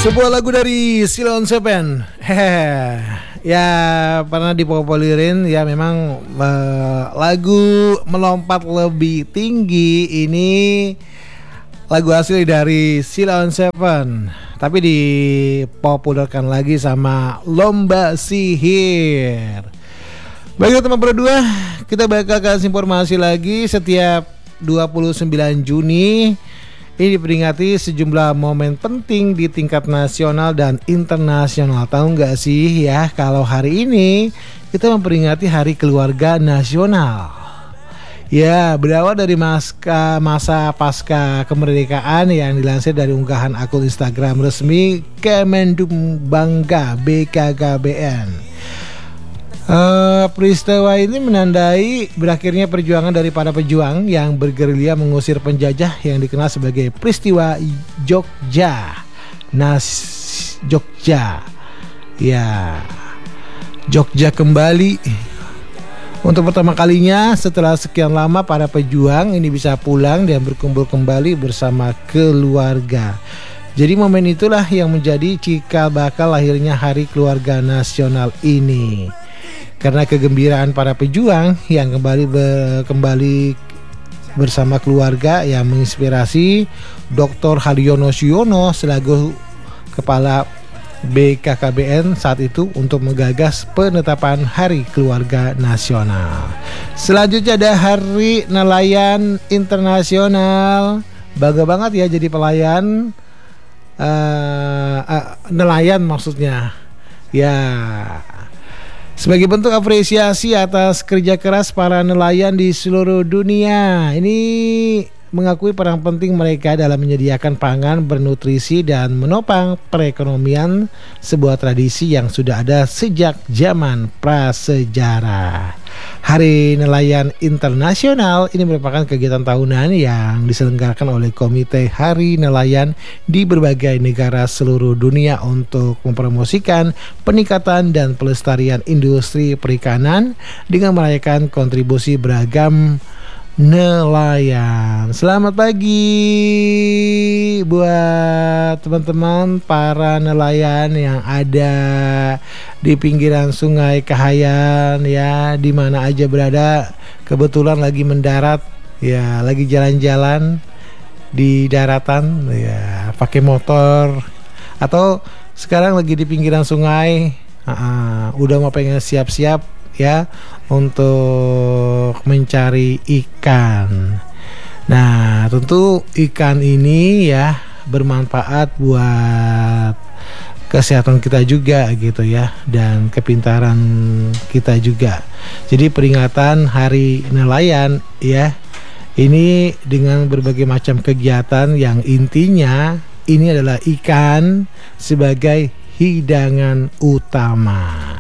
Sebuah lagu dari Silon Seven. Ya pernah dipopulerin ya, memang lagu melompat lebih tinggi ini lagu asli dari Silon Seven, tapi dipopulerkan lagi sama Lomba Sihir. Baiklah teman berdua, kita bakal kasih informasi lagi. Setiap 29 Juni ini diperingati sejumlah momen penting di tingkat nasional dan internasional. Tahu nggak sih ya, kalau hari ini kita memperingati Hari Keluarga Nasional. Ya, berawal dari masa pasca kemerdekaan yang dilansir dari unggahan akun Instagram resmi Kemendum Bangga BKKBN. Peristiwa ini menandai berakhirnya perjuangan dari para pejuang yang bergerilya mengusir penjajah yang dikenal sebagai peristiwa Jogja. Jogja. Ya. Jogja kembali. Untuk pertama kalinya setelah sekian lama para pejuang ini bisa pulang dan berkumpul kembali bersama keluarga. Jadi momen itulah yang menjadi cikal bakal lahirnya Hari Keluarga Nasional ini. Karena kegembiraan para pejuang yang kembali bersama keluarga yang menginspirasi Dr. Haryono Suyono selaku Kepala BKKBN saat itu untuk menggagas penetapan Hari Keluarga Nasional. Selanjutnya ada Hari Nelayan Internasional. Bangga banget ya jadi pelayan nelayan maksudnya. Ya. Sebagai bentuk apresiasi atas kerja keras para nelayan di seluruh dunia, ini mengakui peran penting mereka dalam menyediakan pangan bernutrisi dan menopang perekonomian, sebuah tradisi yang sudah ada sejak zaman prasejarah. Hari Nelayan Internasional ini merupakan kegiatan tahunan yang diselenggarakan oleh Komite Hari Nelayan di berbagai negara seluruh dunia untuk mempromosikan peningkatan dan pelestarian industri perikanan dengan merayakan kontribusi beragam nelayan. Selamat pagi buat teman-teman para nelayan yang ada di pinggiran Sungai Kahayan ya, di mana aja berada. Kebetulan lagi mendarat ya, lagi jalan-jalan di daratan ya, pakai motor atau sekarang lagi di pinggiran sungai. Udah mau pengen siap-siap ya untuk mencari ikan. Nah, tentu ikan ini ya bermanfaat buat kesehatan kita juga gitu ya, dan kepintaran kita juga. Jadi peringatan Hari Nelayan ya, ini dengan berbagai macam kegiatan yang intinya ini adalah ikan sebagai hidangan utama.